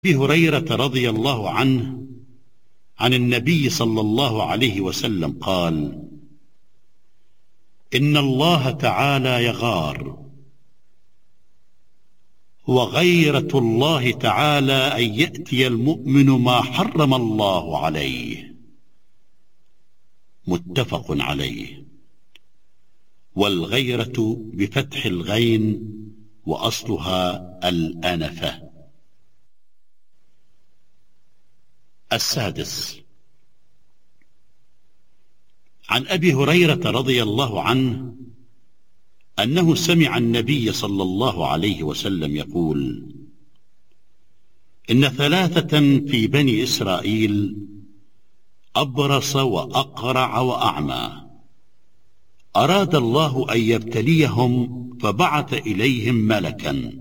أبي هريرة رضي الله عنه عن النبي صلى الله عليه وسلم قال: إن الله تعالى يغار، وغيرة الله تعالى أن يأتي المؤمن ما حرم الله عليه. متفق عليه. والغيرة بفتح الغين وأصلها الأنفة. السادس: عن أبي هريرة رضي الله عنه أنه سمع النبي صلى الله عليه وسلم يقول: إن ثلاثة في بني إسرائيل أبرص وأقرع وأعمى، أراد الله أن يبتليهم فبعث إليهم ملكا،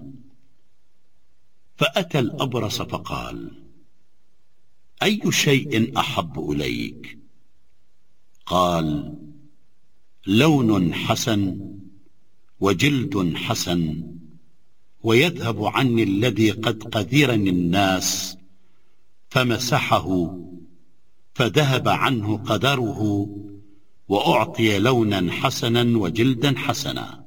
فأتى الأبرص فقال: أي شيء أحب إليك؟ قال: لون حسن وجلد حسن، ويذهب عني الذي قد قذرني الناس. فمسحه فذهب عنه قدره، وأعطي لونا حسنا وجلدا حسنا.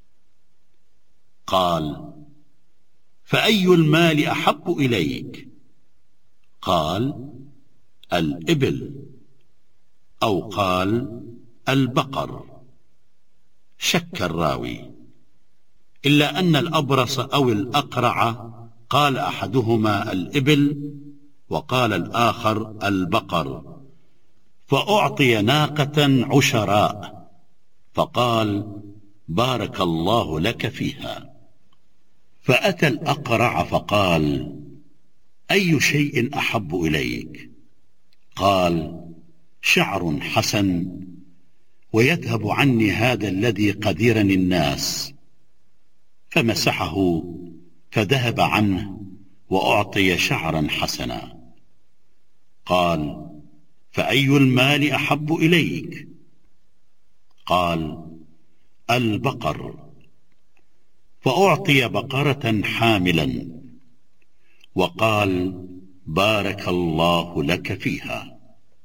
قال: فأي المال أحب إليك؟ قال: الإبل، أو قال: البقر. شك الراوي، إلا أن الأبرص أو الأقرع قال أحدهما الإبل وقال الآخر البقر، فأعطي ناقة عشراء، فقال: بارك الله لك فيها. فأتى الأقرع فقال: أي شيء أحب إليك؟ قال: شعر حسن، ويذهب عني هذا الذي قذرني الناس. فمسحه فذهب عنه، وأعطي شعرا حسنا. قال: فأي المال أحب إليك؟ قال: البقر. فأعطي بقرة حاملا، وقال: بارك الله لك فيها.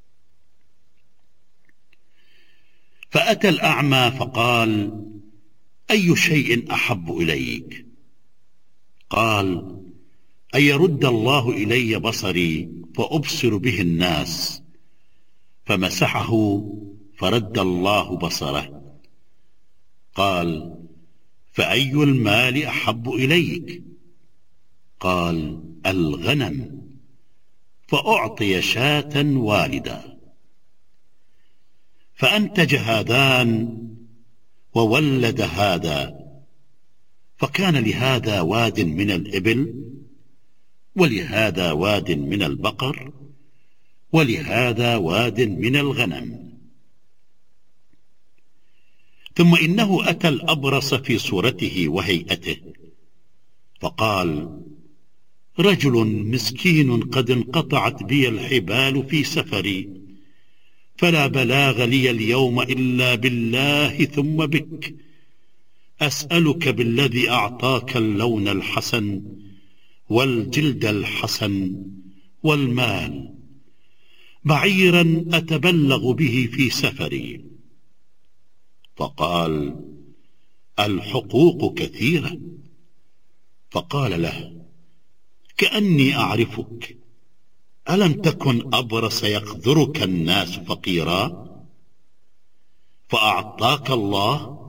فأتى الأعمى فقال: أي شيء أحب إليك؟ قال: أن يرد الله إلي بصري فأبصر به الناس. فمسحه فرد الله بصره. قال: فأي المال أحب إليك؟ قال: الغنم. فأعطي شاة والدة. فأنتج هذان وولد هذا، فكان لهذا واد من الإبل، ولهذا واد من البقر، ولهذا واد من الغنم. ثم إنه أتى الأبرص في صورته وهيئته، فقال: رجل مسكين قد انقطعت بي الحبال في سفري، فلا بلاغ لي اليوم إلا بالله ثم بك، أسألك بالذي أعطاك اللون الحسن والجلد الحسن والمال، بعيرا أتبلغ به في سفري. فقال: الحقوق كثيرة. فقال له: كأني أعرفك، ألم تكن أبرص يقذرك الناس فقيرا فأعطاك الله؟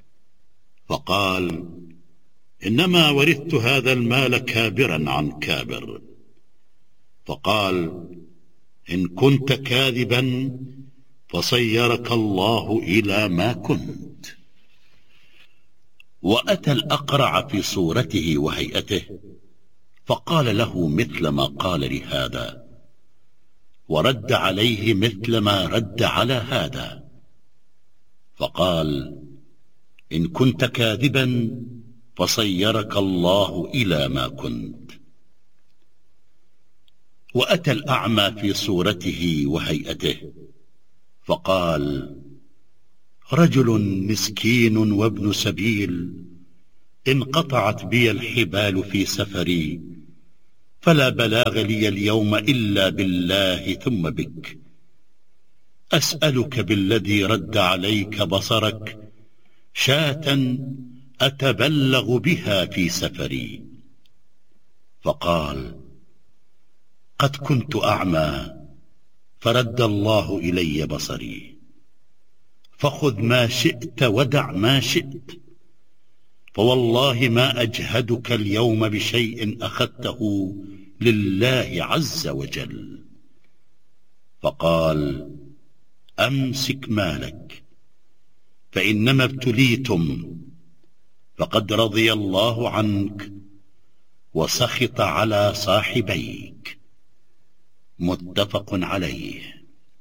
فقال: إنما ورثت هذا المال كابرا عن كابر. فقال: إن كنت كاذبا فصيرك الله إلى ما كنت. وأتى الأقرع في صورته وهيئته، فقال له مثل ما قال لهذا، ورد عليه مثل ما رد على هذا. فقال: إن كنت كاذبا فصيرك الله إلى ما كنت. وأتى الأعمى في صورته وهيئته، فقال: رجل مسكين وابن سبيل انقطعت بي الحبال في سفري، فلا بلاغ لي اليوم إلا بالله ثم بك. أسألك بالذي رد عليك بصرك شاة أتبلغ بها في سفري. فقال: قد كنت أعمى فرد الله إلي بصري، فخذ ما شئت ودع ما شئت، فوالله ما أجهدك اليوم بشيء أخذته لله عز وجل. فقال: أمسك مالك، فإنما ابتليتم، فقد رضي الله عنك وسخط على صاحبيك. متفق عليه.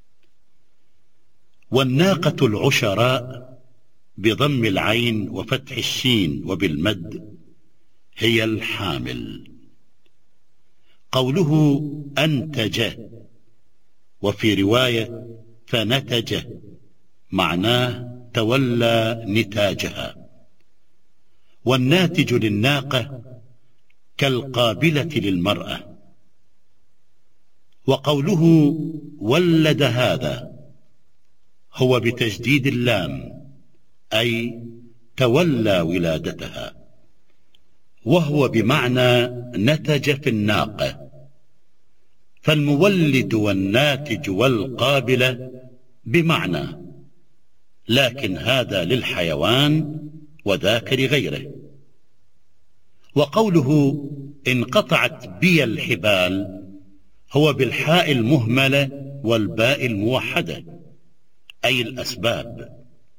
والناقة العشراء بضم العين وفتح الشين وبالمد هي الحامل. قوله أنتج وفي رواية فنتج معناه تولى نتاجها. والناتج للناقة كالقابلة للمرأة. وقوله ولد هذا هو بتجديد اللام، أي تولى ولادتها، وهو بمعنى نتج في الناقة. فالمولد والناتج والقابلة بمعنى، لكن هذا للحيوان وذاك لغيره. وقوله انقطعت بي الحبال هو بالحاء المهملة والباء الموحدة، أي الأسباب.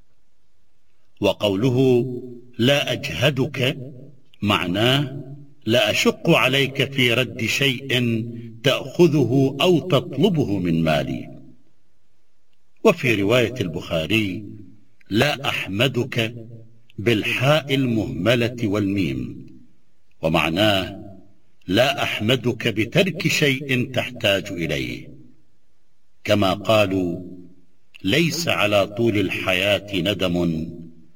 وقوله لا أجهدك معناه لا أشق عليك في رد شيء تأخذه أو تطلبه من مالي. وفي رواية البخاري لا أحمدك بالحاء المهملة والميم، ومعناه لا أحمدك بترك شيء تحتاج إليه، كما قالوا ليس على طول الحياة ندم.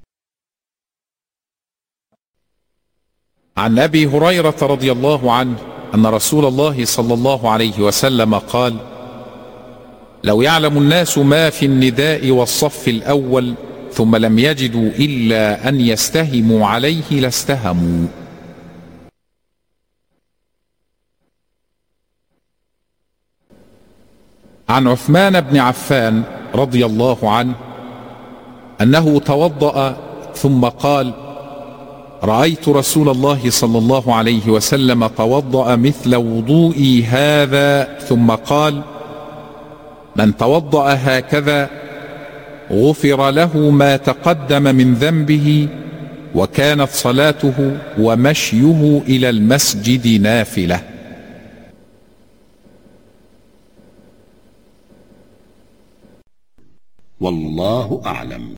عن أبي هريرة رضي الله عنه أن رسول الله صلى الله عليه وسلم قال: لو يعلم الناس ما في النداء والصف الأول ثم لم يجدوا إلا أن يستهموا عليه لاستهموا. عن عثمان بن عفان رضي الله عنه أنه توضأ ثم قال: رأيت رسول الله صلى الله عليه وسلم توضأ مثل وضوئي هذا ثم قال: من توضأ هكذا غفر له ما تقدم من ذنبه وكانت صلاته ومشيه إلى المسجد نافلة. والله أعلم.